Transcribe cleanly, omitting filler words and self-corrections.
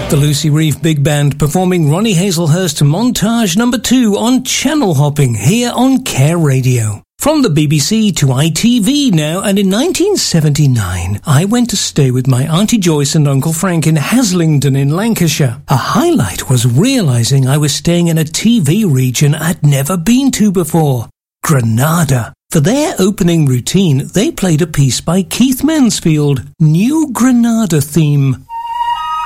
The Lucy Reef Big Band performing Ronnie Hazelhurst Montage No. 2 on Channel Hopping here on Care Radio. From the BBC to ITV now, and in 1979, I went to stay with my Auntie Joyce and Uncle Frank in Haslingden in Lancashire. A highlight was realising I was staying in a TV region I'd never been to before, Granada. For their opening routine, they played a piece by Keith Mansfield, New Granada Theme.